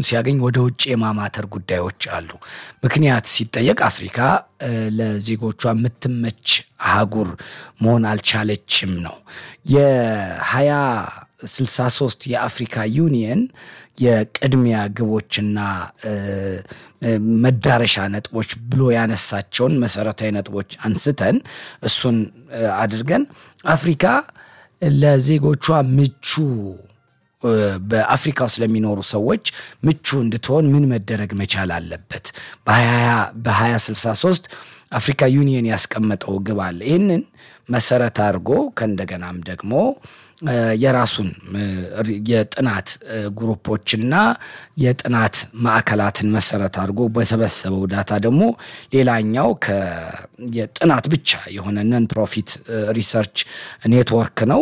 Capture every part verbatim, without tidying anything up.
ሲያገኝ ወደ ውጭ የማማተር ጉዳዮች አሉ ምክንያት ሲጠየቅ አፍሪካ ለዜጎቿ የምትመች አህጉር መሆን አልቻለችም ነው የ2063 የአፍሪካ ዩኒየን የቅድሚያ ግቦችና መዳረሻ ነጥቦች ብሎ ያነሳቸውን መሰረታዊ ነጥቦች አንስተን እሱን አድርገን አፍሪካ ለዜጎቿ ምቹ በአፍሪካ ውስጥ ለሚኖሩ ሰዎች ምቹ እንድትሆን ምን መደረግ መቻል አለበት በ2063 አፍሪካ ዩኒየን ያስቀመጠው ግብ አለ ይሄንን መሰረት አድርጎ ከእንደገናም ደግሞ የራሱን የጥናት ግሩፖችና የጥናት ማዕከላትን መሰረት አድርጎ በተበሰበው ዳታ ደግሞ ሌላኛው ከየጥናት ብቻ የሆነ ነን ፕሮፊት ሪሰርች ኔትወርክ ነው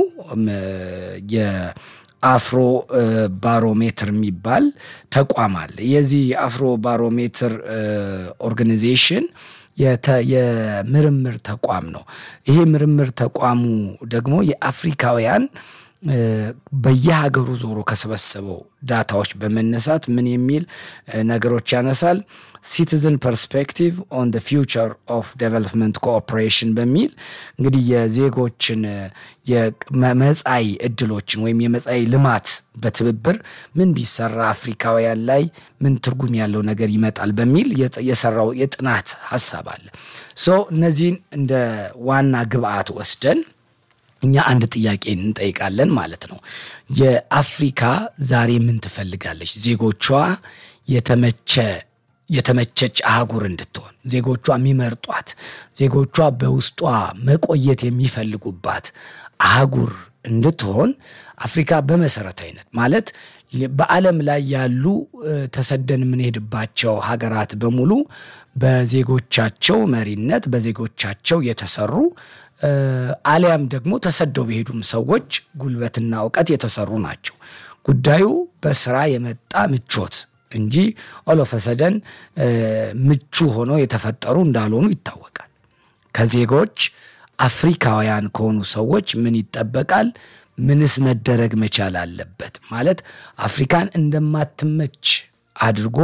የአፍሮ ባሮሜትር የሚባል ተቋም አለ የዚህ አፍሮ ባሮሜትር ኦርጋናይዜሽን የምርምር ተቋም ነው ይሄ ምርምር ተቋሙ ደግሞ የአፍሪካውያን በየሀገሩ ዞሮ ከሰበሰበው ዳታዎች በመነሳት ምን የሚል ነገሮች ያነሳል citizen perspective on the future of development cooperation በሚል እንግዲህ የዜጎችን የመጻይ እድሎችን ወይም የመጻይ ልማት በትብብር ምን ቢሰራ አፍሪካውያን ላይ ምን ትርጉም ያለው ነገር ይመጣል በሚል የሰራው የጥናት ሐሳብ አለ ሶ እነዚህን እንደ ዋና ግብአት ወስደን እኛ አንድ ጥያቄ እንጠይቃለን ማለት ነው የአፍሪካ ዛሬ ምን ትፈልጋለች ዜጎቿ የተመቸ የተመቸች አህጉር እንድትሆን ዜጎቿ የሚመርጧት ዜጎቿ በውስጧ መቆየት የሚፈልጉባት አህጉር እንድትሆን አፍሪካ በመሰረታዊነት ማለት በዓለም ላይ ያሉ ተሰደን ምንሄድባቸው ሀገራት በሙሉ በዜጎቻቸው መሪነት በዜጎቻቸው የተሰሩ አሊያም ደግሞ ተሰደው በሄዱም ሰዎች ጉልበትና ዕውቀት የተሰሩ ናቸው ጉዳዩ በስራ የመጣ ምቾት እንጂ all of a sudden ምቹ ሆኖ የተፈጠሩ እንዳልሆኑ ይታወቃል ከዜጎች አፍሪካውያን ከሆኑ ሰዎች ምን ይጠበቃል ምንስ መደረግ መቻል አለበት ማለት አፍሪካን እንደማትመች አድርጎ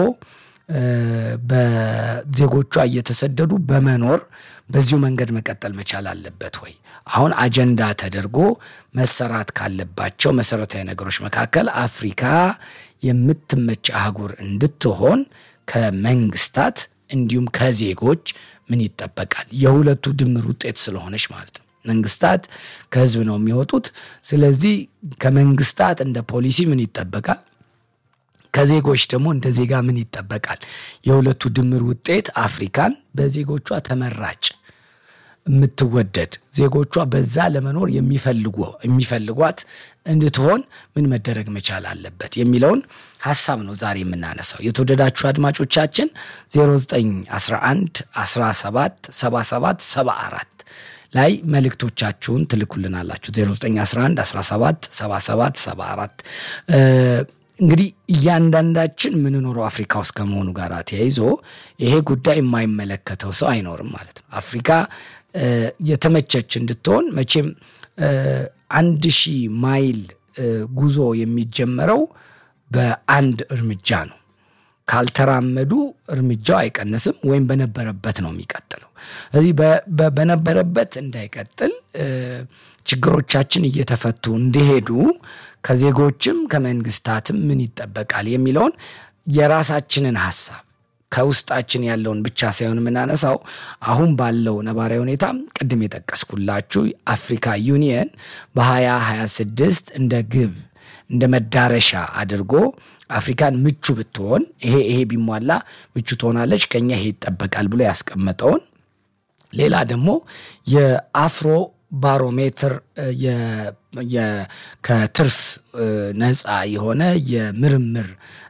በዜጎቿ እየተሰደዱ በመኖር በዚሁ መንገድ መቀጠል መቻል አለበት ወይ አሁን አጀንዳ ተደርጎ መሰራት ካለባቸው መሰረታዊ ነገሮች መካከል አፍሪካ የምትመች አህጉር እንድትሆን ከመንግስታት እንዲሁም ከዜጎች ምን ይጠበቃል የሁለቱ ድምር ውጤት ስለሆነች ማለት ነው መንግስታት ከህዝብ ነው የሚወጡት ስለዚህ ከመንግስታት እንደ ፖሊሲ ምን ይጠበቃል ከዜጎች ደግሞ እንደ ዜጋ ምን ይጠበቃል የሁለቱ ድምር ውጤት አፍሪካን በዜጎቿ ተመራጭ የምትወደድ ዜጎቿ በዛ ለመኖር የሚፈልጉ የሚፈልጓት እንድትሆን ምን መደረግ መቻል አለበት የሚለውን ሐሳብ ነው ዛሬ የምናነሳው የተወደዳችሁ አድማጮቻችን ዜሮ ዘጠኝ አስራ አንድ አስራ ሰባት ሰባ ሰባት ሰባ አራት ላይ መልእክቶቻችሁን ትልኩልናላችሁ ዜሮ ዘጠኝ አስራ አንድ አስራ ሰባት ሰባ ሰባት ሰባ አራት እንግዲህ እያንዳንዳችን ምን ኖረው አፍሪካ ውስጥ ከመሆኑ ጋር ተያይዞ ይሄ ጉዳይ የማይመለከተው ሰው አይኖርም ማለት ነው አፍሪካ የተመቸች እንድትሆን መቼም አንድ ሺህ ማይል ጉዞ የሚጀመረው በአንድ እርምጃ ነው ካልተራመዱ እርምጃው አይቀንስም ወይም በነበረበት ነው የሚቀጥለው ስለዚህ በነበረበት እንዳይቀጥል ችግሮቻችን እየተፈቱ እንደሄዱ ከዜጎችም ከመንግስታትም ምን ይጠበቃል የሚለውን የራሳችንን ሐሳብ ከውስጣችን ያለውን ብቻ ሳይሆን ምናነሳው አሁን ባለው ነባራዊ ሁኔታ ቅድም የጠቀስኩላችሁ አፍሪካ ዩኒየን በ2026 እንደ ግብ እንደ መዳረሻ አድርጎ አፍሪካን ምቹ ብትሆን ይሄ ይሄ ቢሟላ ምቹ ትሆናለች ከኛ ይሄ ይጠበቃል ብሎ ያስቀመጠውን ሌላ ደግሞ የአፍሮ ባሮሜትር የ የ ከትርፍ ነፃ የሆነ የምርምር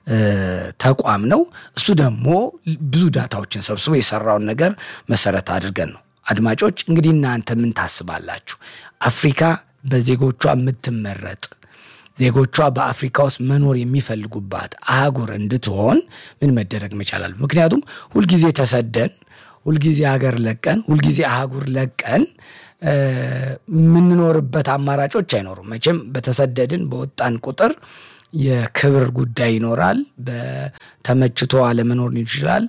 ተቋም ነው እሱ ደግሞ ብዙ ዳታዎችን ሰብስቦ የሰራውን ነገር መሰረት አድርገን ነው አድማጮች እንግዲህ እናንተ ምን ታስባላችሁ አፍሪካ በዜጎቿ የምትመረጥ ዜጎቿ በአፍሪካ ውስጥ መኖር የሚፈልጉባት አህጉር እንድትሆን ምን መደረግ መቻላል ምክንያቱም ሁሉ ጊዜ ተሰደን ሁሉ ጊዜ ሀገር ለቀን ሁሉ ጊዜ አህጉር ለቀን ምን ኖርበት አማራጮች አይኖሩም መቼም በተሰደድን በወጣን ቁጥር የክብር ጉዳይ ይኖራል በተመችቶ አለመኖር ይችላል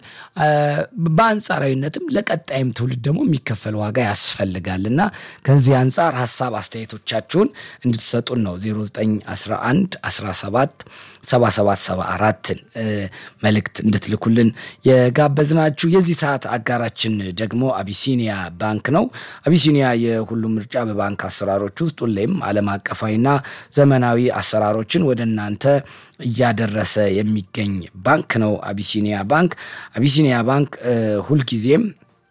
በአንጻራዊነትም ለቀጣይም ትውልድ ደግሞ የሚከፈል ዋጋ ያስፈልጋልና ከዚህ አንጻር ሐሳብ አስተያየቶቻችሁን እንድትሰጡን ነው ዜሮ ዘጠኝ አስራ አንድ አስራ ሰባት ሰባ ሰባት ሰባ አራት መልእክት እንድትልኩልን የጋበዝናችሁ የዚህ ሰዓት አጋራችን ደግሞ አቢሲኒያ ባንክ ነው አቢሲኒያ የሁሉም ምርጫ በባንክ አሰራሮች ውስጥ ሁሌም ዓለም አቀፋዊና ዘመናዊ አሰራሮችን ወደና አንተ ያደረሰ የሚገኝ ባንክ ነው አቢሲኒያ ባንክ አቢሲኒያ ባንክ ሁሉ ጊዜም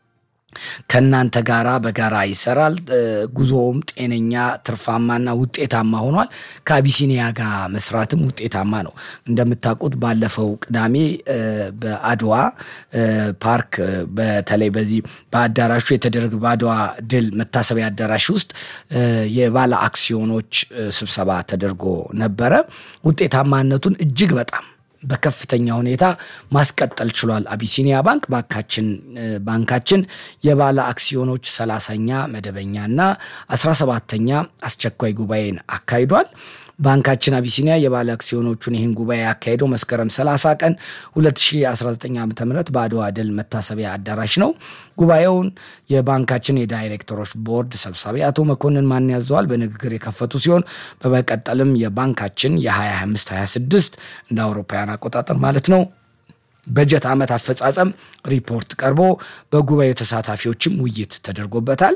ከናንተ ጋራ በጋራ ይሰራል ጉዞውም ጤነኛ ትርፋማና ውጤታማ ሆኗል ከአቢሲኒያ ጋር መስራትም ውጤታማ ነው እንደምታውቁት ባለፈው ቅዳሜ በአድዋ ፓርክ በተለይ በዚህ በአዳራሹ የተደረገ በአድዋ ድል መታሰቢያ አዳራሽ ውስጥ የባለ አክሲዮኖች ስብሰባ ተደርጎ ነበረ ውጤታማነቱን እጅግ በጣም በከፍተኛ ሁኔታ ማስቀጠል ችሏል አቢሲኒያ ባንክ ባንካችን ባንካችን የባለ አክሲዮኖች ሰላሳኛ መደበኛና አስራ ሰባተኛ አስቸኳይ ጉባኤን አካሂዷል ባንካችን አቢሲኒያ የባለ አክሲዮኖቹን ይህን ጉባኤ ያካሄደው መስከረም ሰላሳ ቀን ሁለት ሺህ አስራ ዘጠኝ ዓ.ም በአድዋ ድል መታሰቢያ አዳራሽ ነው ጉባኤውን የባንካችን የዳይሬክተሮች ቦርድ ሰብሳቢ አቶ መኮንን ማን ያዘዋል በንግግር የከፈቱ ሲሆን በመቀጠልም የባንካችን የ2025 ሃያ ስድስት እንደ አውሮፓውያን አቆጣጠር ማለት ነው በጀት ዓመት አፈጻጸም ሪፖርት ቀርቦ በጉባኤው ተሳታፊዎችም ውይይት ተደርጎበታል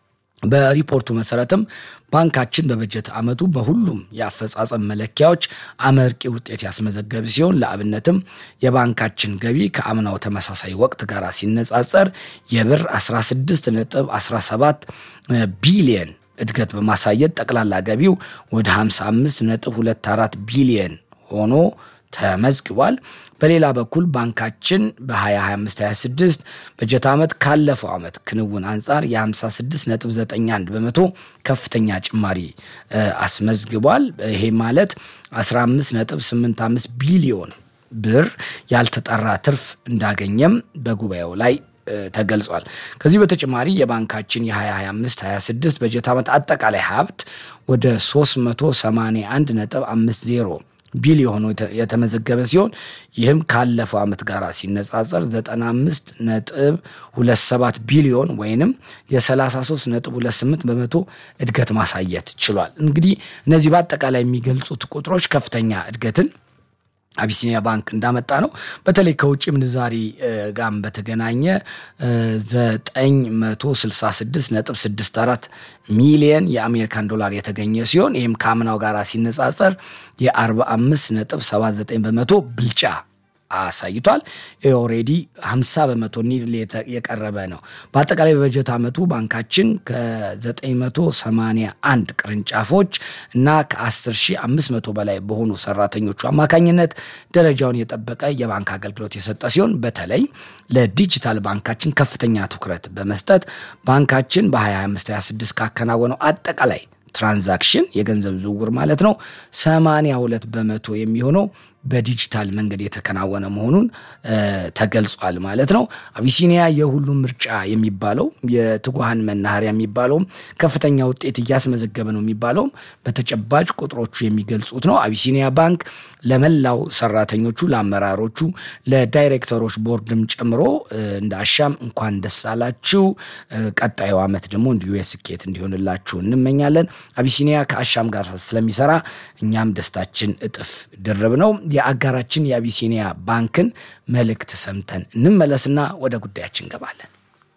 በሪፖርቱ መሰረትም ባንካችን በበጀት ዓመቱ በሁሉም የአፈጻጸም መለኪያዎች አመርቂ ውጤት ያስመዘገበ ሲሆን ለአብነትም የባንካችን ገቢ ከአምናው ተመሳሳይ ወቅት ጋር ሲነጻጸር የብር አስራ ስድስት ነጥብ አስራ ሰባት ቢሊዮን እድገት በማሳየት ጠቅላላ ገቢው ወደ ሃምሳ አምስት ነጥብ ሁለት አራት ቢሊዮን ሆኖ ተመዝግቧል በሌላ በኩል ባንካችን በ2025 ሃያ ስድስት በጀት ዓመት ካለፈው ዓመት ክንውን አንፃር የ56.91 በመቶ ከፍተኛ ጭማሪ አስመዝግቧል ይሄ ማለት አስራ አምስት ነጥብ ስምንት አምስት ቢሊዮን ብር ያልተጣራ ትርፍ እንዳገኘም በጉባኤው ላይ ተገልጿል ከዚህ በተጨማሪ የባንካችን የ2025 ሃያ ስድስት በጀት ዓመት አጠቃላይ ሀብት ወደ ሶስት መቶ ሰማንያ አንድ ነጥብ አምስት ዜሮ ቢሊዮን የተመዘገበ ሲሆን ይህም ካለፈው ዓመት ጋር ሲነጻጸር ዘጠና አምስት ነጥብ ሁለት ሰባት ቢሊዮን ወይንም የ33 ነጥብ ሁለት ስምንት በመቶ እድገት ማሳየት ችሏል እንግዲህ እነዚህ በአጠቃላይ የሚገልጹት ቁጥሮች ከፍተኛ እድገትን አቢሲኒያ ባንክ እንዳመጣ ነው በተለይ ከውጭ ምንዛሪ ጋር በተገናኘ ዘጠኝ መቶ ስልሳ ስድስት ነጥብ ስድስት አራት ሚሊዮን የአሜሪካን ዶላር የተገኘ ሲሆን ይህም ከአምናው ጋር ሲነጻጸር የ45 ነጥብ ሰባ ዘጠኝ በመቶ ብልጫ አሳይቷል ኦሬዲ ሃምሳ በመቶ ኒል የቀረበ ነው በአጠቃላይ በበጀት ዓመቱ ባንካችን ከ981 ቅርንጫፎች እና ከ10 ሺህ አምስት መቶ በላይ በሆኑ ሰራተኞቹ አማካኝነት ደረጃውን የጠበቀ የባንክ አገልግሎት የሰጠ ሲሆን በተለይ ለዲጂታል ባንካችን ከፍተኛ ትኩረት በመስጠት ባንካችን በ2025 ሃያ ስድስት ካከናወነው አጠቃላይ ትራንዛክሽን የገንዘብ ዝውውር ማለት ነው ሰማንያ ሁለት በመቶ የሚሆነው በዲጂታል መንገድ የተከናወነ መሆኑን ተገልጿል ማለት ነው አቢሲኒያ የሁሉም ምርጫ የሚባለው የትጓሃን መናኸሪያ የሚባለው ከፍተኛ ውጤት ያስመዘገበ ነው የሚባለው በተጨባጭ ቁጥሮቹ የሚገልጹት ነው አቢሲኒያ ባንክ ለመላው ሰራተኞቹ ለአመራሮቹ ለዳይሬክተሮች ቦርድም ጨምሮ እንዳሻም እንኳን ደስ አላችሁ ቀጣዩ ዓመት ደግሞ እንዲሁ የስኬት እንዲሆንላችሁ እንመኛለን አቢሲኒያ ከአሻም ጋር ስለሚሰራ እኛም ደስታችን እጥፍ ድርብ ነው የአጋራችን የአቢሲኒያ ባንክን መልእክት ሰምተን እንመለስና ወደ ጉዳያችን ገባለን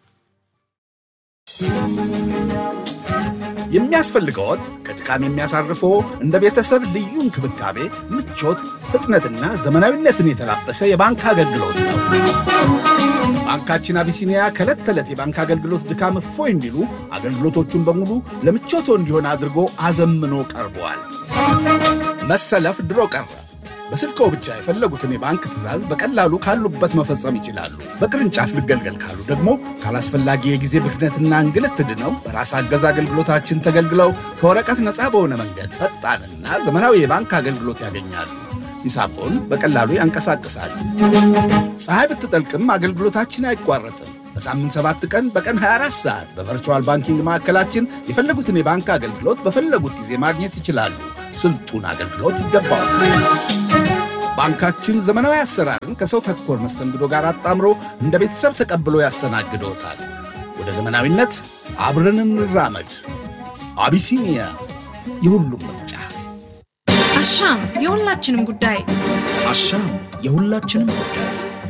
የሚያስፈልገውት ከድካም የሚያሳርፈው እንደ ቤተሰብ ልዩ እንክብካቤ ምቾት ፍጥነትና ዘመናዊነትን የተላበሰ የባንክ አገልግሎት ነው ባንካችን አቢሲኒያ ከለት ተለት የባንክ አገልግሎት ድካም እፎይ እንዲሉ አገልግሎቶቹን በሙሉ ለምቾቶ እንዲሆን አድርጎ አዘምኖ ቀርቧል መሰለፍ ድሮ ቀረ በስልክዎ ብቻ የፈለጉትን የባንክ ትዕዛዝ በቀላሉ ካሉበት መፈጸም ይችላሉ በቅርንጫፍ ልገልገል ካሉ ደግሞ ካላስፈላጊ የጊዜ ብክነትና እንግልት ድነው በራስ አገዝ አገልግሎታችን ተገልግለው ከወረቀት ነፃ በሆነ መንገድ ፈጣንና ዘመናዊ የባንክ አገልግሎት ያገኛሉ ሂሳቦን በቀላሉ ያንቀሳቅሳሉ ፀሐይ ብትጠልቅም አገልግሎታችን አይቋረጥም በሳምንት ሰባት ቀን በቀን ሃያ አራት ሰዓት በቨርቹዋል ባንኪንግ ማዕከላችን የፈለጉትን የባንክ አገልግሎት በፈለጉት ጊዜ ማግኘት ይችላሉ ስልጡን አገልግሎት ይገባዋል። ባንካችን ዘመናዊ አሰራርን ከሰው ተኮር መስተንግዶ ጋር አጣምሮ እንደ ቤተሰብ ተቀብሎ ያስተናግዶታል። ወደ ዘመናዊነት አብረን እንራመድ። አቢሲኒያ የሁሉም ምርጫ። አሻም የሁላችንም ጉዳይ። አሻም የሁላችንም ጉዳይ።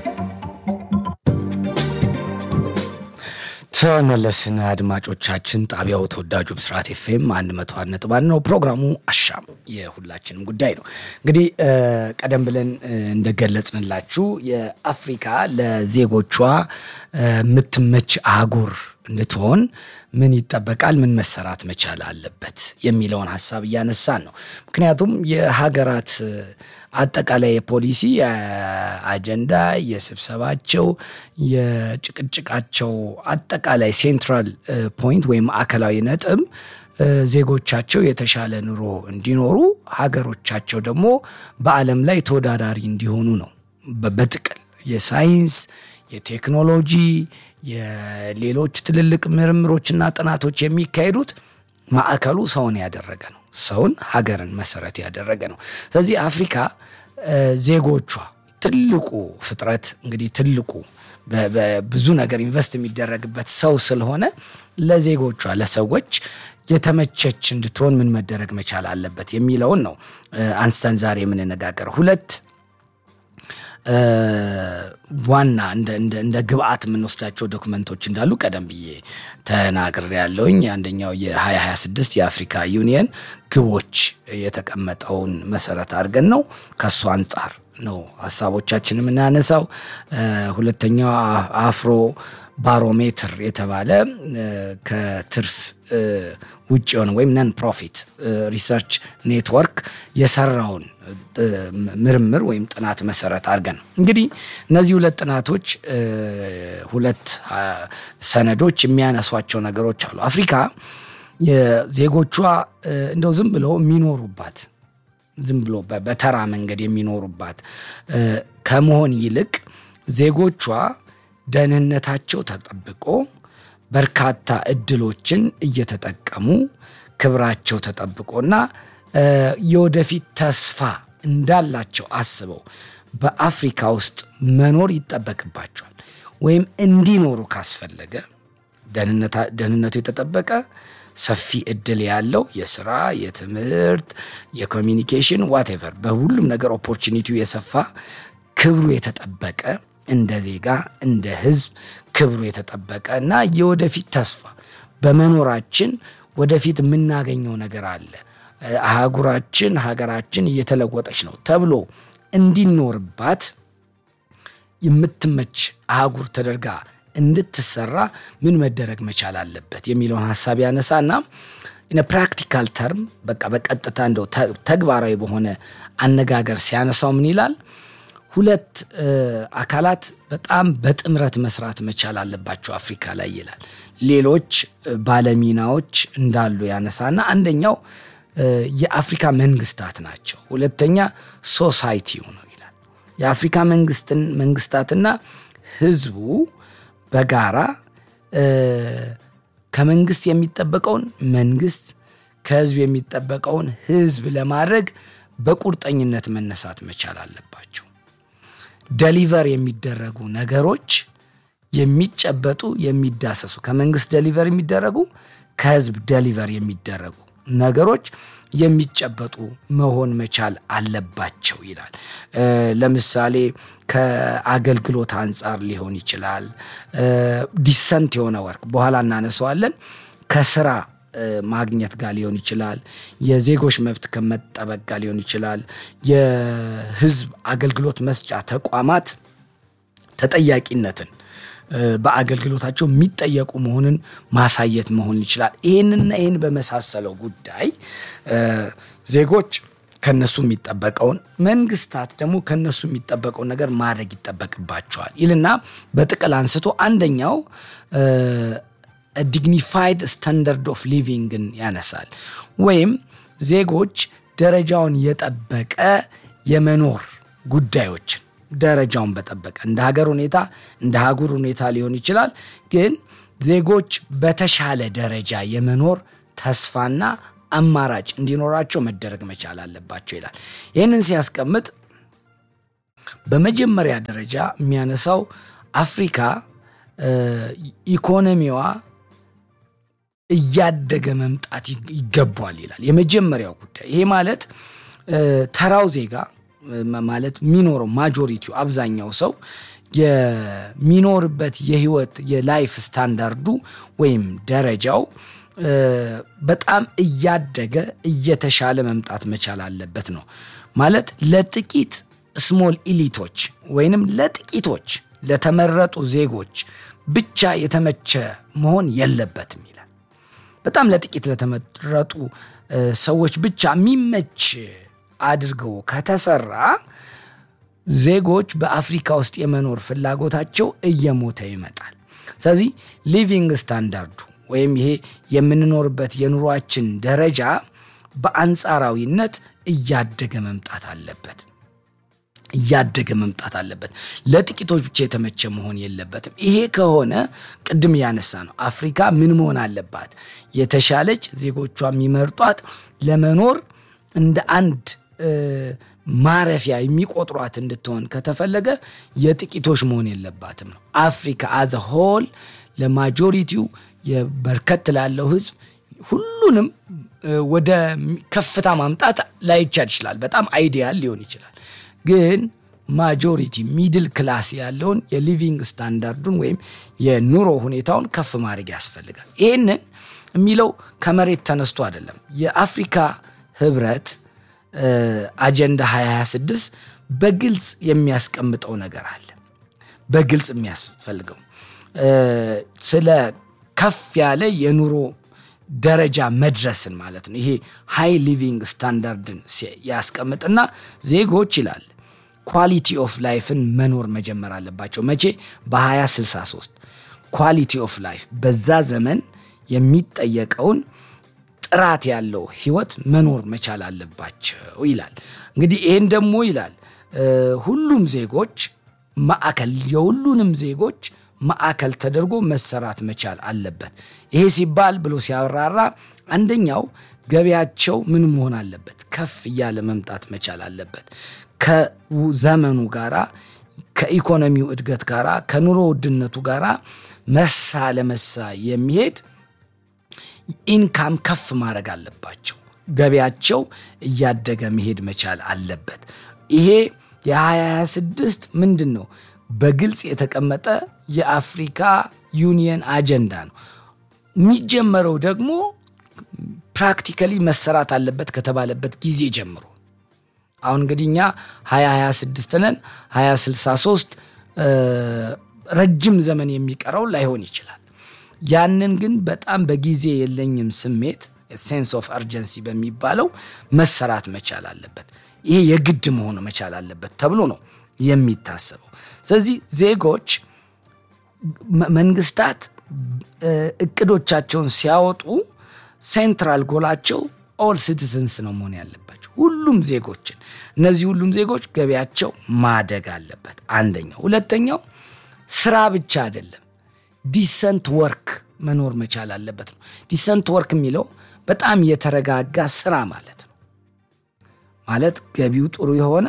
ተመለስን አድማጮቻችን። ጣቢያው ተወዳጁ ብስራት ኤፍኤም አንድ መቶ አንድ ነጥብ አንድ ነው። ፕሮግራሙ አሻም የሁላችንም ጉዳይ ነው። እንግዲህ ቀደም ብለን እንደገለጽንላችሁ የአፍሪካ ለዜጎቿ ምትመች አህጉር እንድትሆን ምን ይጠበቃል፣ ምን መሰራት መቻል አለበት የሚለውን ሐሳብ ያነሳን ነው። ምክንያቱም የሀገራት አጠቃላይ የፖሊሲ አጀንዳ የስብሰባቸው የጭቅጭቃቸው አጠቃላይ ሴንትራል ፖይንት ወይም ማዕከላዊ ነጥብ ዜጎቻቸው የተሻለ ኑሮ እንዲኖሩ ሀገሮቻቸው ደግሞ በዓለም ላይ ተወዳዳሪ እንዲሆኑ ነው። በጥቅል የሳይንስ የቴክኖሎጂ የሌሎች ትልልቅ ምርምሮችና ጥናቶች የሚካሄዱት ማዕከሉ ሰውን ያደረገ ነው። ሰውን ሀገርን መሰረት ያደረገ ነው። ስለዚህ አፍሪካ ዜጎቿ ትልቁ ፍጥረት እንግዲህ ትልቁ በብዙ ነገር ኢንቨስት የሚደረግበት ሰው ስለሆነ ለዜጎቿ ለሰዎች የተመቸች እንድትሆን ምን መደረግ መቻል አለበት የሚለውን ነው አንስተን ዛሬ የምንነጋገረው። ሁለት ዋና እንደ እንደ እንደ ግብአት የምንወስዳቸው ዶክመንቶች እንዳሉ ቀደም ብዬ ተናግሬያለሁኝ። አንደኛው የ2026 የአፍሪካ ዩኒየን ግቦች የተቀመጠውን መሰረት አድርገን ነው ከሱ አንፃር ነው ሐሳቦቻችንን የምናነሳው። ሁለተኛው አፍሮ ባሮሜትር የተባለ ከትርፍ ውጭ የሆነ ወይም ነን ፕሮፊት ሪሰርች ኔትወርክ የሰራውን ምርምር ወይም ጥናት መሰረት አድርገን ነው። እንግዲህ እነዚህ ሁለት ጥናቶች ሁለት ሰነዶች የሚያነሷቸው ነገሮች አሉ። አፍሪካ የዜጎቿ እንደው ዝም ብለው የሚኖሩባት ዝም ብሎ በተራ መንገድ የሚኖሩባት ከመሆን ይልቅ ዜጎቿ ደህንነታቸው ተጠብቆ በርካታ እድሎችን እየተጠቀሙ ክብራቸው ተጠብቆና የወደፊት ተስፋ እንዳላቸው አስበው በአፍሪካ ውስጥ መኖር ይጠበቅባቸዋል። ወይም እንዲኖሩ ካስፈለገ ደህንነቱ የተጠበቀ ሰፊ እድል ያለው የሥራ፣ የትምህርት፣ የኮሚኒኬሽን ዋትኤቨር በሁሉም ነገር ኦፖርቹኒቲው የሰፋ ክብሩ የተጠበቀ እንደ ዜጋ እንደ ህዝብ ክብሩ የተጠበቀ እና የወደፊት ተስፋ በመኖራችን ወደፊት የምናገኘው ነገር አለ፣ አህጉራችን ሀገራችን እየተለወጠች ነው ተብሎ እንዲኖርባት የምትመች አህጉር ተደርጋ እንድትሰራ ምን መደረግ መቻል አለበት የሚለውን ሐሳብ ያነሳና ኢን ፕራክቲካል ተርም በቃ በቀጥታ እንደው ተግባራዊ በሆነ አነጋገር ሲያነሳው ምን ይላል? ሁለት አካላት በጣም በጥምረት መስራት መቻል አለባቸው አፍሪካ ላይ ይላል። ሌሎች ባለሚናዎች እንዳሉ ያነሳና አንደኛው የአፍሪካ መንግስታት ናቸው፣ ሁለተኛ ሶሳይቲው ነው ይላል። የአፍሪካ መንግስትን መንግስታትና ህዝቡ በጋራ ከመንግስት የሚጠበቀውን መንግስት ከህዝብ የሚጠበቀውን ህዝብ ለማድረግ በቁርጠኝነት መነሳት መቻል አለባቸው። ዴሊቨር የሚደረጉ ነገሮች የሚጨበጡ የሚዳሰሱ ከመንግስት ዴሊቨር የሚደረጉ ከህዝብ ዴሊቨር የሚደረጉ ነገሮች የሚጨበጡ መሆን መቻል አለባቸው ይላል። ለምሳሌ ከአገልግሎት አንፃር ሊሆን ይችላል። ዲሰንት የሆነ ወርክ በኋላ እናነሳዋለን። ከስራ ማግኘት ጋር ሊሆን ይችላል። የዜጎች መብት ከመጠበቅ ጋር ሊሆን ይችላል። የህዝብ አገልግሎት መስጫ ተቋማት ተጠያቂነትን በአገልግሎታቸው የሚጠየቁ መሆንን ማሳየት መሆን ይችላል። ይሄንና ይሄን በመሳሰለው ጉዳይ ዜጎች ከነሱ የሚጠበቀውን መንግስታት ደግሞ ከነሱ የሚጠበቀው ነገር ማድረግ ይጠበቅባቸዋል ይልና በጥቅል አንስቶ አንደኛው a dignified standard of living ያነሳል። ወይም ዜጎች ደረጃውን የጠበቀ የመኖር ጉዳዮች ደረጃውን በጠበቀ እንደ ሀገር ሁኔታ እንደ ሀገር ሁኔታ ሊሆን ይችላል። ግን ዜጎች በተሻለ ደረጃ የመኖር ተስፋና አማራጭ እንዲኖራቸው መደረግ መቻል አለባቸው ይላል። ይህንን ሲያስቀምጥ በመጀመሪያ ደረጃ የሚያነሳው አፍሪካ ኢኮኖሚዋ እያደገ መምጣት ይገባል ይላል። የመጀመሪያው ጉዳይ ይሄ ማለት ተራው ዜጋ ማለት ሚኖር ማጆሪቲው አብዛኛው ሰው የሚኖርበት የህይወት የላይፍ ስታንዳርዱ ወይም ደረጃው በጣም እያደገ እየተሻለ መምጣት መቻል አለበት ነው ማለት ለጥቂት ስሞል ኢሊቶች ወይንም ለጥቂቶች ለተመረጡ ዜጎች ብቻ የተመቸ መሆን የለበትም ይላል። በጣም ለጥቂት ለተመረጡ ሰዎች ብቻ የሚመች አድርገው ከተሰራ ዜጎች በአፍሪካ ውስጥ የመኖር ፍላጎታቸው እየሞተ ይመጣል። ስለዚህ ሊቪንግ ስታንዳርዱ ወይም ይሄ የምንኖርበት የኑሯችን ደረጃ በአንጻራዊነት እያደገ መምጣት አለበት እያደገ መምጣት አለበት ለጥቂቶች ብቻ የተመቸ መሆን የለበትም። ይሄ ከሆነ ቅድም ያነሳ ነው አፍሪካ ምን መሆን አለባት የተሻለች ዜጎቿ የሚመርጧት ለመኖር እንደ አንድ ማረፊያ የሚቆጥሯት እንድትሆን ከተፈለገ የጥቂቶች መሆን የለባትም ነው። አፍሪካ as a whole ለማጆሪቲው የበርከት ላለው ህዝብ ሁሉንም ወደ ከፍታ ማምጣት ላይቻል ይችላል። በጣም አይዲያል ሊሆን ይችላል። ግን ማጆሪቲ ሚድል ክላስ ያለውን የሊቪንግ ስታንዳርዱን ወይም የኑሮ ሁኔታውን ከፍ ማድረግ ያስፈልጋል። ይሄንን የሚለው ከመሬት ተነስቶ አይደለም። የአፍሪካ ህብረት አጀንዳ ሃያ ሃያ ስድስት በግልጽ የሚያስቀምጠው ነገር አለ። በግልጽ የሚያስፈልገው ስለ ከፍ ያለ የኑሮ ደረጃ መድረስን ማለት ነው። ይሄ ሃይ ሊቪንግ ስታንዳርድን ያስቀምጥና ዜጎች ይላል ኳሊቲ ኦፍ ላይፍን መኖር መጀመር አለባቸው። መቼ? በ2063 ኳሊቲ ኦፍ ላይፍ በዛ ዘመን የሚጠየቀውን ጥራት ያለው ህይወት መኖር መቻል አለባቸው ይላል። እንግዲህ ይሄን ደግሞ ይላል ሁሉም ዜጎች ማዕከል የሁሉንም ዜጎች ማዕከል ተደርጎ መሰራት መቻል አለበት። ይሄ ሲባል ብሎ ሲያወራራ አንደኛው ገቢያቸው ምን መሆን አለበት? ከፍ ያለ መምጣት መቻል አለበት። ከዘመኑ ጋራ ከኢኮኖሚው እድገት ጋራ ከኑሮ ውድነቱ ጋራ መሳ ለመሳ የሚሄድ ኢንካም ከፍ ማድረግ አለባቸው። ገቢያቸው እያደገ መሄድ መቻል አለበት። ይሄ የ2026 ምንድነው በግልጽ የተቀመጠ የአፍሪካ ዩኒየን አጀንዳ ነው። የሚጀመረው ደግሞ ፕራክቲካሊ መሰራት አለበት ከተባለበት ጊዜ ጀምሮ አሁን እንግዲህኛ ሃያ ሃያ ስድስት ነን ሃያ ስልሳ ሶስት ረጅም ዘመን የሚቀረው ላይሆን ይችላል። ያንን ግን በጣም በጊዜ የለኝም ስሜት sense of urgency በሚባለው መሰራት መቻል አለበት። ይሄ የግድ መሆኑ መቻል አለበት ተብሎ ነው የሚታሰበው። ስለዚህ ዜጎች መንግስታት እቅዶቻቸውን ሲያወጡ ሴንትራል ጎላቸው all citizens ነው መሆን ያለባቸው ሁሉም ዜጎችን። እነዚህ ሁሉም ዜጎች ገቢያቸው ማደግ አለበት አንደኛው። ሁለተኛው ስራ ብቻ አይደለም ዲሰንት ወርክ መኖር መቻል አለበት ነው። ዲሰንት ወርክ የሚለው በጣም የተረጋጋ ስራ ማለት ነው። ማለት ገቢው ጥሩ የሆነ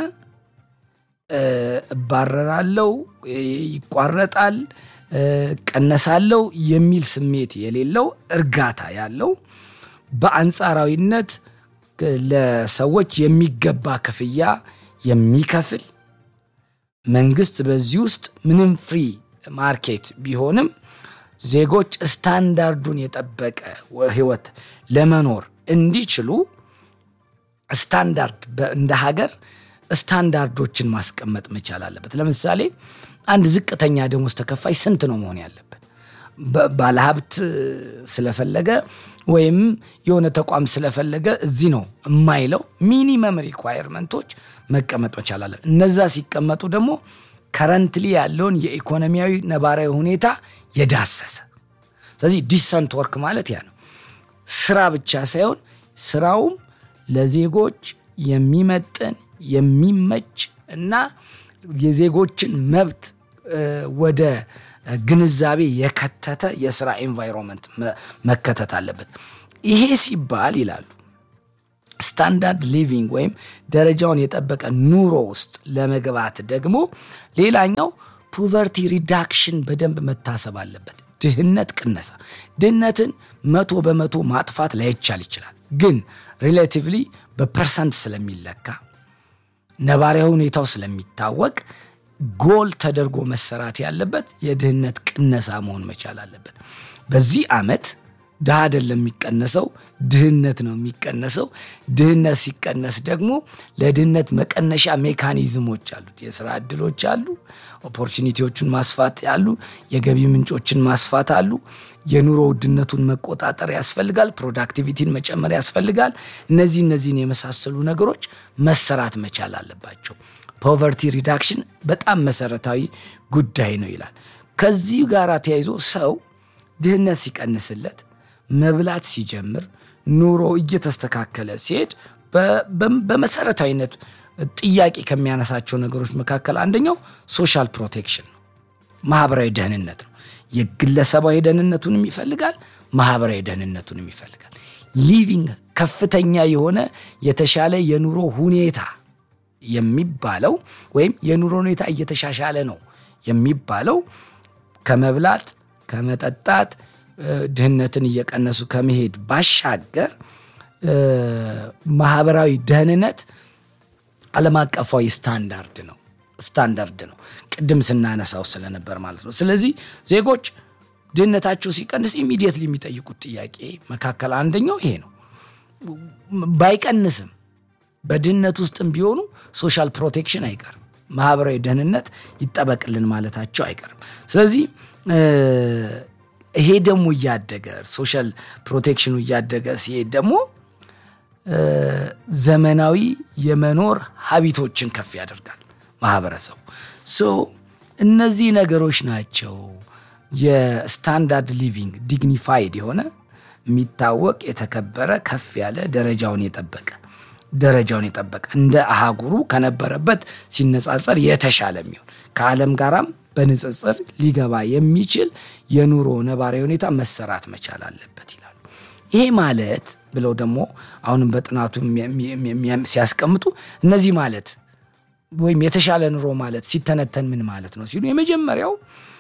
ባረራለው ይቋረጣል ቀነሳለው የሚል ስሜት የሌለው እርጋታ ያለው በአንጻራዊነት ለሰዎች የሚገባ ክፍያ የሚከፍል መንግስት በዚህ ውስጥ ምንም ፍሪ ማርኬት ቢሆንም ዜጎች ስታንዳርዱን የጠበቀ ህይወት ለመኖር እንዲችሉ ስታንዳርድ እንደ ሀገር ስታንዳርዶችን ማስቀመጥ መቻል አለበት። ለምሳሌ አንድ ዝቅተኛ ደሞዝ ተከፋይ ስንት ነው መሆን ያለበት? ባለሀብት ስለፈለገ ወይም የሆነ ተቋም ስለፈለገ እዚህ ነው የማይለው ሚኒመም ሪኳየርመንቶች መቀመጥ መቻል አለበት። እነዛ ሲቀመጡ ደግሞ ከረንትሊ ያለውን የኢኮኖሚያዊ ነባራዊ ሁኔታ የዳሰሰ። ስለዚህ ዲሰንት ወርክ ማለት ያ ነው። ስራ ብቻ ሳይሆን ስራውም ለዜጎች የሚመጥን የሚመች እና የዜጎችን መብት ወደ ግንዛቤ የከተተ የሥራ ኤንቫይሮንመንት መከተት አለበት። ይሄ ሲባል ይላሉ ስታንዳርድ ሊቪንግ ወይም ደረጃውን የጠበቀ ኑሮ ውስጥ ለመግባት ደግሞ ሌላኛው ፖቨርቲ ሪዳክሽን በደንብ መታሰብ አለበት። ድህነት ቅነሳ። ድህነትን መቶ በመቶ ማጥፋት ላይቻል ይችላል፣ ግን ሪሌቲቭሊ በፐርሰንት ስለሚለካ ነባራዊ ሁኔታው ስለሚታወቅ ጎል ተደርጎ መሰራት ያለበት የድህነት ቅነሳ መሆን መቻል አለበት። በዚህ ዓመት ድሃ አይደለም የሚቀነሰው፣ ድህነት ነው የሚቀነሰው። ድህነት ሲቀነስ ደግሞ ለድህነት መቀነሻ ሜካኒዝሞች አሉት። የሥራ ዕድሎች አሉ፣ ኦፖርቹኒቲዎችን ማስፋት አሉ፣ የገቢ ምንጮችን ማስፋት አሉ። የኑሮ ውድነቱን መቆጣጠር ያስፈልጋል፣ ፕሮዳክቲቪቲን መጨመር ያስፈልጋል። እነዚህ እነዚህን የመሳሰሉ ነገሮች መሰራት መቻል አለባቸው። ፖቨርቲ ሪዳክሽን በጣም መሰረታዊ ጉዳይ ነው ይላል። ከዚህ ጋር ተያይዞ ሰው ድህነት ሲቀንስለት መብላት ሲጀምር ኑሮ እየተስተካከለ ሲሄድ በመሰረታዊነት ጥያቄ ከሚያነሳቸው ነገሮች መካከል አንደኛው ሶሻል ፕሮቴክሽን ነው፣ ማህበራዊ ደህንነት ነው። የግለሰባዊ ደህንነቱንም ይፈልጋል፣ ማህበራዊ ደህንነቱንም ይፈልጋል። ሊቪንግ ከፍተኛ የሆነ የተሻለ የኑሮ ሁኔታ የሚባለው ወይም የኑሮ ሁኔታ እየተሻሻለ ነው የሚባለው ከመብላት ከመጠጣት ድህነትን እየቀነሱ ከመሄድ ባሻገር ማህበራዊ ደህንነት ዓለም አቀፋዊ ስታንዳርድ ነው ስታንዳርድ ነው ቅድም ስናነሳው ስለነበር ማለት ነው። ስለዚህ ዜጎች ድህነታቸው ሲቀንስ ኢሚዲየትሊ የሚጠይቁት ጥያቄ መካከል አንደኛው ይሄ ነው። ባይቀንስም በድህነት ውስጥም ቢሆኑ ሶሻል ፕሮቴክሽን አይቀርም፣ ማህበራዊ ደህንነት ይጠበቅልን ማለታቸው አይቀርም። ስለዚህ ይሄ ደግሞ እያደገ ሶሻል ፕሮቴክሽኑ እያደገ ሲሄድ ደግሞ ዘመናዊ የመኖር ሀቢቶችን ከፍ ያደርጋል ማህበረሰቡ። ሶ እነዚህ ነገሮች ናቸው የስታንዳርድ ሊቪንግ ዲግኒፋይድ የሆነ የሚታወቅ የተከበረ ከፍ ያለ ደረጃውን የጠበቀ ደረጃውን የጠበቀ እንደ አህጉሩ ከነበረበት ሲነጻጸር የተሻለ የሚሆን ከዓለም ጋራም በንጽጽር ሊገባ የሚችል የኑሮ ነባራዊ ሁኔታ መሰራት መቻል አለበት ይላሉ። ይሄ ማለት ብለው ደግሞ አሁንም በጥናቱ ሲያስቀምጡ እነዚህ ማለት ወይም የተሻለ ኑሮ ማለት ሲተነተን ምን ማለት ነው ሲሉ የመጀመሪያው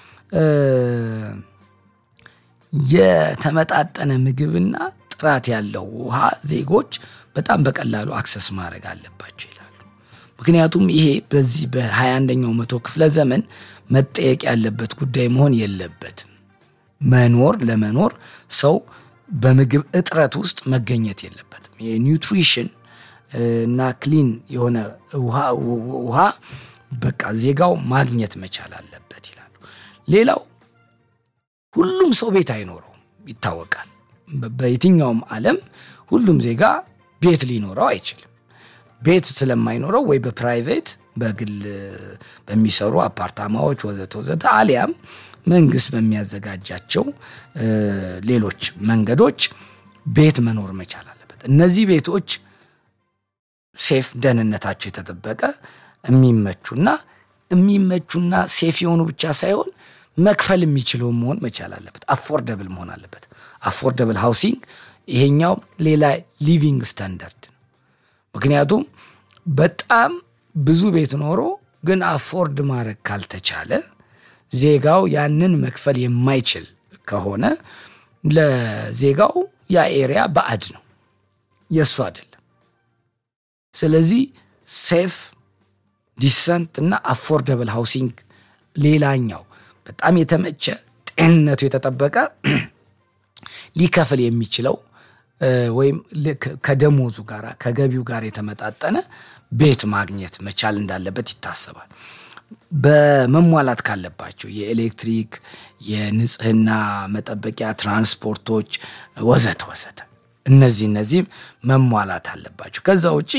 የተመጣጠነ ምግብና ጥራት ያለው ውሃ ዜጎች በጣም በቀላሉ አክሰስ ማድረግ አለባቸው ይላሉ። ምክንያቱም ይሄ በዚህ በሃያ አንደኛው መቶ ክፍለ ዘመን መጠየቅ ያለበት ጉዳይ መሆን የለበትም። መኖር ለመኖር ሰው በምግብ እጥረት ውስጥ መገኘት የለበትም። የኒውትሪሽን እና ክሊን የሆነ ውሃ ውሃ በቃ ዜጋው ማግኘት መቻል አለበት ይላሉ። ሌላው ሁሉም ሰው ቤት አይኖረው ይታወቃል። በየትኛውም ዓለም ሁሉም ዜጋ ቤት ሊኖረው አይችልም። ቤት ስለማይኖረው ወይ በፕራይቬት በግል በሚሰሩ አፓርታማዎች ወዘተ ወዘተ አሊያም መንግስት በሚያዘጋጃቸው ሌሎች መንገዶች ቤት መኖር መቻል አለበት። እነዚህ ቤቶች ሴፍ ደህንነታቸው የተጠበቀ የሚመቹና የሚመቹና ሴፍ የሆኑ ብቻ ሳይሆን መክፈል የሚችለው መሆን መቻል አለበት። አፎርደብል መሆን አለበት። አፎርደብል ሃውሲንግ ይሄኛው ሌላ ሊቪንግ ስታንዳርድ ነው። ምክንያቱም በጣም ብዙ ቤት ኖሮ ግን አፎርድ ማድረግ ካልተቻለ ዜጋው ያንን መክፈል የማይችል ከሆነ ለዜጋው ያ ኤሪያ ባዕድ ነው፣ የሱ አይደለም። ስለዚህ ሴፍ ዲሰንት እና አፎርደብል ሃውሲንግ ሌላኛው በጣም የተመቸ ጤንነቱ የተጠበቀ ሊከፍል የሚችለው ወይም ከደሞዙ ጋር ከገቢው ጋር የተመጣጠነ ቤት ማግኘት መቻል እንዳለበት ይታሰባል። በመሟላት ካለባቸው የኤሌክትሪክ የንጽህና መጠበቂያ ትራንስፖርቶች ወዘተ ወዘተ እነዚህ እነዚህ መሟላት አለባቸው። ከዛ ውጪ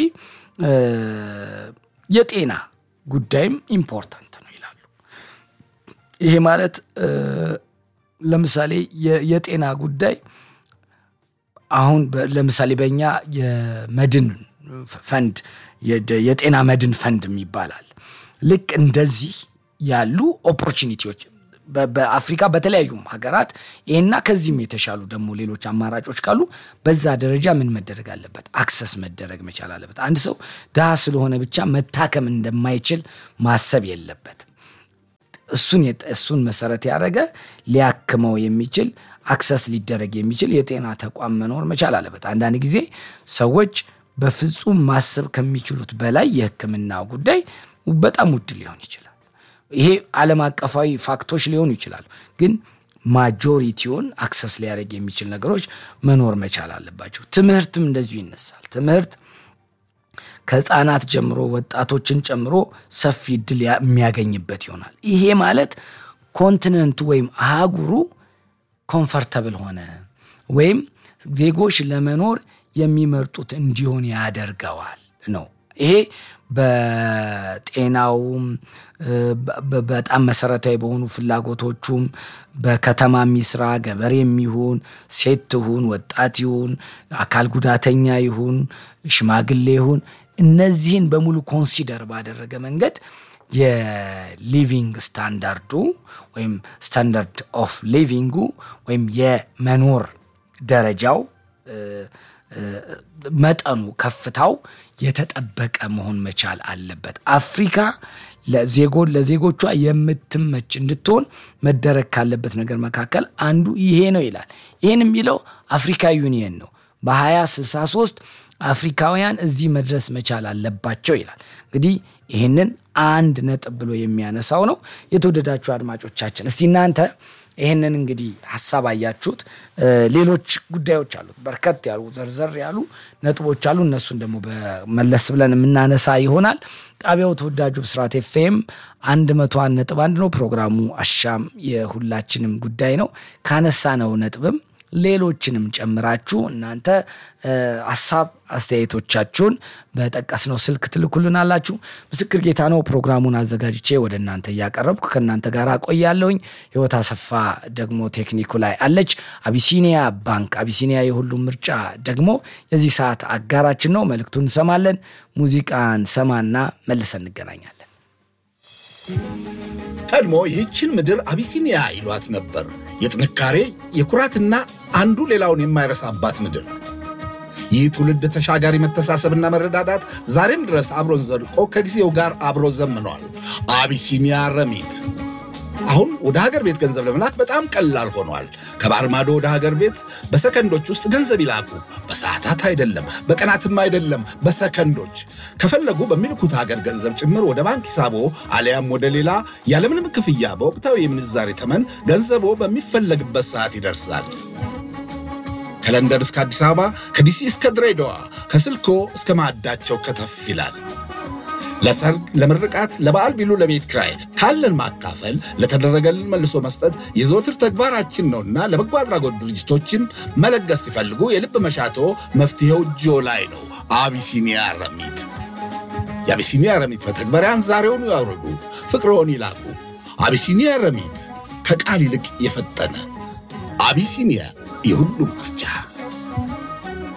የጤና ጉዳይም ኢምፖርታንት ነው ይላሉ። ይሄ ማለት ለምሳሌ የጤና ጉዳይ አሁን ለምሳሌ በእኛ የመድን ፈንድ የጤና መድን ፈንድ የሚባላል ልክ እንደዚህ ያሉ ኦፖርቹኒቲዎች በአፍሪካ በተለያዩ ሀገራት ይሄና ከዚህም የተሻሉ ደግሞ ሌሎች አማራጮች ካሉ በዛ ደረጃ ምን መደረግ አለበት? አክሰስ መደረግ መቻል አለበት። አንድ ሰው ድሃ ስለሆነ ብቻ መታከም እንደማይችል ማሰብ የለበት። እሱን እሱን መሰረት ያደረገ ሊያክመው የሚችል አክሰስ ሊደረግ የሚችል የጤና ተቋም መኖር መቻል አለበት። አንዳንድ ጊዜ ሰዎች በፍጹም ማሰብ ከሚችሉት በላይ የሕክምና ጉዳይ በጣም ውድ ሊሆን ይችላል። ይሄ ዓለም አቀፋዊ ፋክቶች ሊሆኑ ይችላሉ። ግን ማጆሪቲውን አክሰስ ሊያደርግ የሚችል ነገሮች መኖር መቻል አለባቸው። ትምህርትም እንደዚሁ ይነሳል። ትምህርት ከህፃናት ጀምሮ ወጣቶችን ጨምሮ ሰፊ እድል የሚያገኝበት ይሆናል። ይሄ ማለት ኮንቲኔንቱ ወይም አህጉሩ ኮምፎርታብል ሆነ ወይም ዜጎች ለመኖር የሚመርጡት እንዲሆን ያደርገዋል ነው። ይሄ በጤናውም በጣም መሰረታዊ በሆኑ ፍላጎቶቹም በከተማ ሚስራ ገበሬም ይሁን ሴት ይሁን ወጣት ይሁን አካል ጉዳተኛ ይሁን ሽማግሌ ይሁን እነዚህን በሙሉ ኮንሲደር ባደረገ መንገድ የሊቪንግ ስታንዳርዱ ወይም ስታንዳርድ ኦፍ ሊቪንጉ ወይም የመኖር ደረጃው መጠኑ ከፍታው የተጠበቀ መሆን መቻል አለበት። አፍሪካ ለዜጎች ለዜጎቿ የምትመች እንድትሆን መደረግ ካለበት ነገር መካከል አንዱ ይሄ ነው ይላል። ይሄን የሚለው አፍሪካ ዩኒየን ነው። በ2063 አፍሪካውያን እዚህ መድረስ መቻል አለባቸው ይላል። እንግዲህ ይሄንን አንድ ነጥብ ብሎ የሚያነሳው ነው። የተወደዳችሁ አድማጮቻችን እስቲ እናንተ ይሄንን እንግዲህ ሐሳብ አያችሁት። ሌሎች ጉዳዮች አሉ፣ በርከት ያሉ ዘርዘር ያሉ ነጥቦች አሉ። እነሱን ደግሞ በመለስ ብለን የምናነሳ ይሆናል። ጣቢያው ተወዳጁ ብስራት ኤፍኤም አንድ መቶ አንድ ነጥብ አንድ ነው። ፕሮግራሙ አሻም የሁላችንም ጉዳይ ነው። ካነሳነው ነጥብም ሌሎችንም ጨምራችሁ እናንተ ሐሳብ አስተያየቶቻችሁን በጠቀስነው ስልክ ትልኩልናላችሁ። ምስክር ጌታ ነው ፕሮግራሙን አዘጋጅቼ ወደ እናንተ ያቀርብኩ ከናንተ ጋር ቆያለሁኝ። ህይወት አሰፋ ደግሞ ቴክኒኩ ላይ አለች። አቢሲኒያ ባንክ አቢሲኒያ የሁሉም ምርጫ ደግሞ የዚህ ሰዓት አጋራችን ነው። መልእክቱን እንሰማለን፣ ሙዚቃን ሰማና መልሰን እንገናኛለን። ቀድሞ ይህችን ምድር አቢሲኒያ ይሏት ነበር። የጥንካሬ የኩራትና አንዱ ሌላውን የማይረሳባት ምድር። ይህ ትውልድ ተሻጋሪ መተሳሰብና መረዳዳት ዛሬም ድረስ አብሮን ዘልቆ ከጊዜው ጋር አብሮ ዘምኗል። አቢሲኒያ ረሚት አሁን ወደ ሀገር ቤት ገንዘብ ለመላክ በጣም ቀላል ሆኗል። ከባህር ማዶ ወደ ሀገር ቤት በሰከንዶች ውስጥ ገንዘብ ይላኩ። በሰዓታት አይደለም፣ በቀናትም አይደለም፣ በሰከንዶች። ከፈለጉ በሚልኩት ሀገር ገንዘብ ጭምር ወደ ባንክ ሂሳቦ አሊያም ወደ ሌላ ያለምንም ክፍያ በወቅታዊ የምንዛሬ ተመን ገንዘቦ በሚፈለግበት ሰዓት ይደርሳል። ከለንደን እስከ አዲስ አበባ፣ ከዲሲ እስከ ድሬዳዋ፣ ከስልኮ እስከ ማዕዳቸው ከተፍ ይላል። ለሰርግ፣ ለምርቃት፣ ለበዓል ቢሉ ለቤት ክራይ ካለን ማካፈል ለተደረገልን መልሶ መስጠት የዘወትር ተግባራችን ነውና ለበጎ አድራጎት ድርጅቶችን መለገስ ሲፈልጉ የልብ መሻቶ መፍትሄው እጆ ላይ ነው። አቢሲኒያ ረሚት። የአቢሲኒያ ረሚት በተግባሪያን ዛሬውኑ ያውርዱ፣ ፍቅሮን ይላኩ። አቢሲኒያ ረሚት ከቃል ይልቅ የፈጠነ። አቢሲኒያ የሁሉም ምርጫ።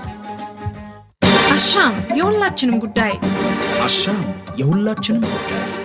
አሻም የሁላችንም ጉዳይ። አሻም የሁላችንም ጉዳይ።